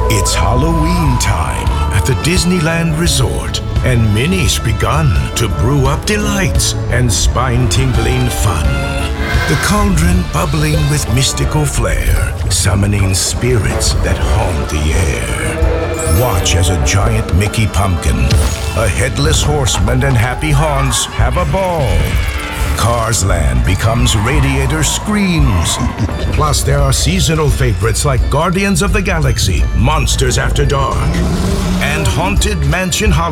It's Halloween time at the Disneyland Resort, and Minnie's begun to brew up delights and spine-tingling fun. The cauldron bubbling with mystical flair, summoning spirits that haunt the air. Watch as a giant Mickey pumpkin, a headless horseman, and happy Hans have a ball. Cars Land becomes Radiator Screams. Plus, there are seasonal favorites like Guardians of the Galaxy, Monsters After Dark, and Haunted Mansion Hollywood.